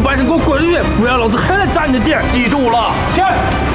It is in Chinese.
晚上给我滚远，不要老子黑了砸你的店， 记住了， 是。